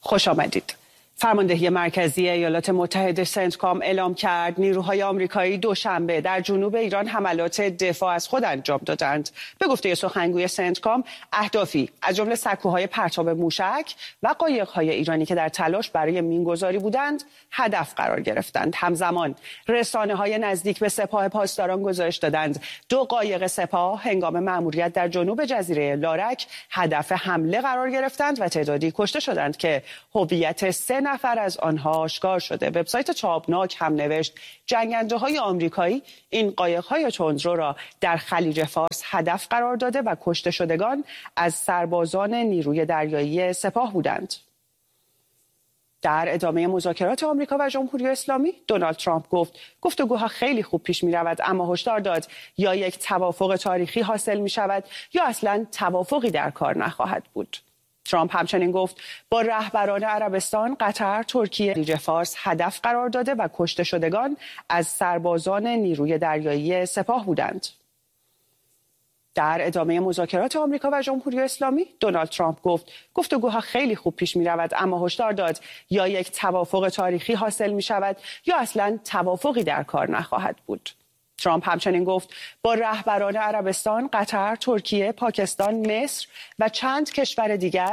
خوش آمدید. فرماندهی مرکزی ایالات متحده سنتکام اعلام کرد نیروهای آمریکایی دوشنبه در جنوب ایران حملات دفاع از خود انجام دادند. به گفته سخنگوی سنتکام، اهدافی از جمله سکوهای پرتاب موشک و قایق‌های ایرانی که در تلاش برای مینگذاری بودند هدف قرار گرفتند. همزمان رسانه‌های نزدیک به سپاه پاسداران گزارش دادند 2 قایق سپاه هنگام مأموریت در جنوب جزیره لارک هدف حمله قرار گرفتند و تعدادی کشته شدند که هویت 3 نفر از آنها آشکار شده. وبسایت تابناک هم نوشت جنگنده‌های آمریکایی این قایق‌های تندرو را در خلیج فارس هدف قرار داده و کشته شدگان از سربازان نیروی دریایی سپاه بودند. در ادامه مذاکرات آمریکا و جمهوری اسلامی، دونالد ترامپ گفت گفتگوها خیلی خوب پیش می‌رود، اما هشدار داد یا یک توافق تاریخی حاصل می‌شود یا اصلاً توافقی در کار نخواهد بود. ترامپ همچنین گفت با رهبران عربستان، قطر، ترکیه خلیج فارس هدف قرار داده و کشته شدگان از سربازان نیروی دریایی سپاه بودند. در ادامه مذاکرات آمریکا و جمهوری اسلامی، دونالد ترامپ گفت گفتگوها خیلی خوب پیش می‌رود، اما هشدار داد یا یک توافق تاریخی حاصل می‌شود یا اصلاً توافقی در کار نخواهد بود. ترامپ همچنین گفت با رهبران عربستان، قطر، ترکیه، پاکستان، مصر و چند کشور دیگر